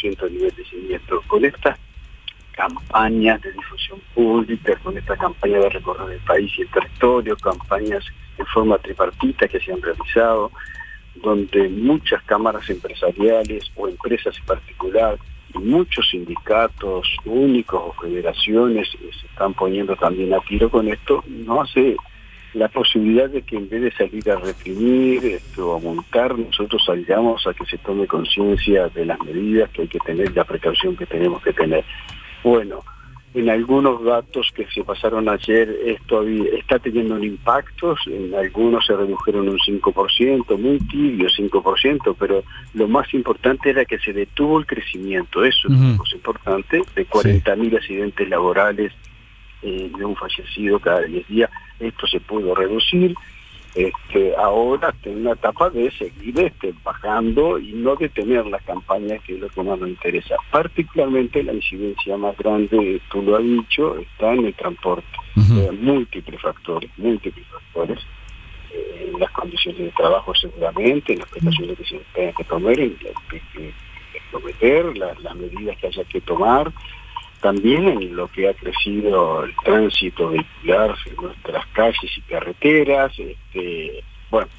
30% del nivel de siniestro. Con estas campañas de difusión pública, con esta campaña de recorrer el país y el territorio, campañas en forma tripartita que se han realizado, donde muchas cámaras empresariales o empresas en particular y muchos sindicatos únicos o federaciones se están poniendo también a tiro con esto, no hace la posibilidad de que en vez de salir a reprimir o a multar, nosotros salgamos a que se tome conciencia de las medidas que hay que tener, la precaución que tenemos que tener. Bueno, en algunos datos que se pasaron ayer, esto está teniendo un impacto, en algunos se redujeron un 5%, muy tibio 5%, pero lo más importante era que se detuvo el crecimiento, eso es una cosa importante, de 40.000 accidentes laborales, de un fallecido cada 10 días, esto se pudo reducir. Ahora está en una etapa de seguir bajando y no detener la campaña, que es lo que más nos interesa. Particularmente la incidencia más grande, tú lo has dicho, está en el transporte. Múltiples factores, las condiciones de trabajo seguramente, las prestaciones que se tengan que tomar, las medidas que haya que tomar, también en lo que ha crecido el tránsito vehicular en nuestras calles y carreteras, bueno,